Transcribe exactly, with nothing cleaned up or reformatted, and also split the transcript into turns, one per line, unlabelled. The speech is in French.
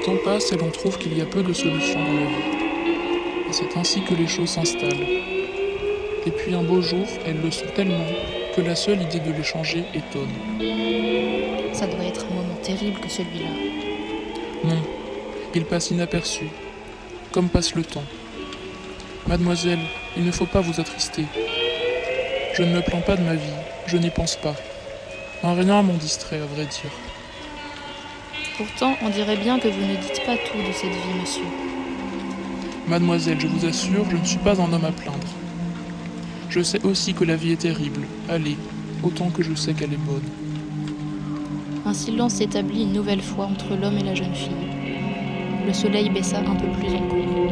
temps passe et l'on trouve qu'il y a peu de solutions dans la vie. Et c'est ainsi que les choses s'installent. Et puis un beau jour, elles le sont tellement que la seule idée de les changer étonne.
Ça doit être un moment terrible que celui-là.
Non, il passe inaperçu, comme passe le temps. Mademoiselle, il ne faut pas vous attrister. Je ne me plains pas de ma vie, je n'y pense pas. Un rien m'en distrait, à vrai dire.
Pourtant, on dirait bien que vous ne dites pas tout de cette vie, monsieur.
Mademoiselle, je vous assure, je ne suis pas un homme à plaindre. Je sais aussi que la vie est terrible, allez, autant que je sais qu'elle est bonne.
Un silence s'établit une nouvelle fois entre l'homme et la jeune fille. Le soleil baissa un peu plus encore.